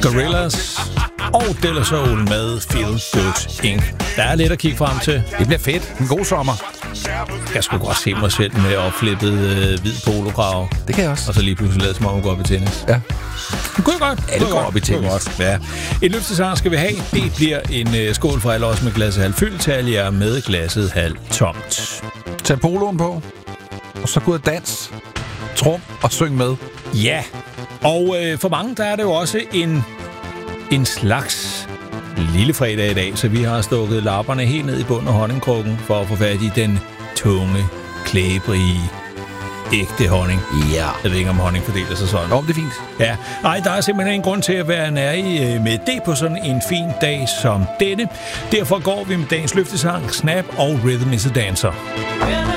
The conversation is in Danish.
Gorillaz og De La Soul med Feel Good Inc. Der er lidt at kigge frem til. Det bliver fedt. En god sommer. Jeg skulle godt se mig selv med opflippet hvid polokrave. Det kan jeg også. Og så lige pludselig lade som om, gå op i tennis. Ja. Det kunne godt. Alle går op i tennis. Ja. Et løftesang skal vi have. Det bliver en skål for alle os med glasset halvt fyldt til alle jer med glasset halvt tomt. Tag poloen på, og så gå ud og dans, trum og syng med. Ja, og for mange der er det jo også en slags lille fredag i dag, så vi har stukket lapperne helt ned i bunden af honningkrukken for at få fat i den tunge, klæbrige, ægte honning. Ja. Jeg ved ikke, om honning fordeler sig sådan. Jo, det er fint. Ja, nej, der er simpelthen en grund til at være nærig med det på sådan en fin dag som denne. Derfor går vi med dagens løftesang, Snap og Rhythm is a Dancer.